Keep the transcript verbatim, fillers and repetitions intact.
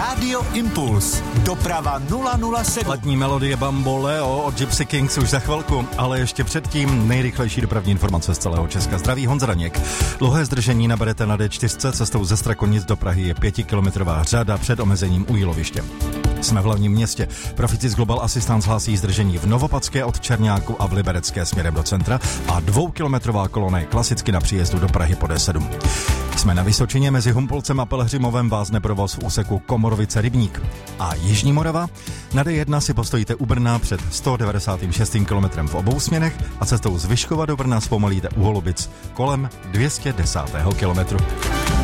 Rádio Impuls. Doprava nula nula sedm. Letní melodie Bamboleo od Gypsy Kings už za chvilku, ale ještě předtím nejrychlejší dopravní informace z celého Česka. Zdraví Honza Daněk. Dlouhé zdržení naberete na D čtyři cestou ze Strakonic do Prahy je pětikilometrová řada před omezením u Jíloviště. Jsme v hlavním městě. Proficis Global Assistance hlásí zdržení v Novopadské od Černáku a v Liberecké směrem do centra a dvoukilometrová kolona je klasicky na příjezdu do Prahy po D sedm. Jsme na Vysočině, mezi Humpolcem a Pelhřimovem vázne provoz v úseku Komorovice Rybník. A Jižní Morava? Na D jedna si postojíte u Brna před sto devadesát šest kilometrem v obou směrech a cestou z Vyškova do Brna zpomalíte u Holubic kolem dvě stě deset kilometru.